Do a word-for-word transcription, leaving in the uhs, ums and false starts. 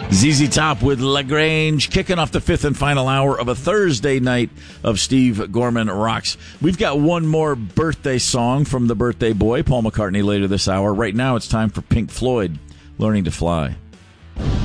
Z Z Top with LaGrange, kicking off the fifth and final hour of a Thursday night of Steve Gorman Rocks. We've got one more birthday song from the birthday boy, Paul McCartney, later this hour. Right now, it's time for Pink Floyd, Learning to Fly.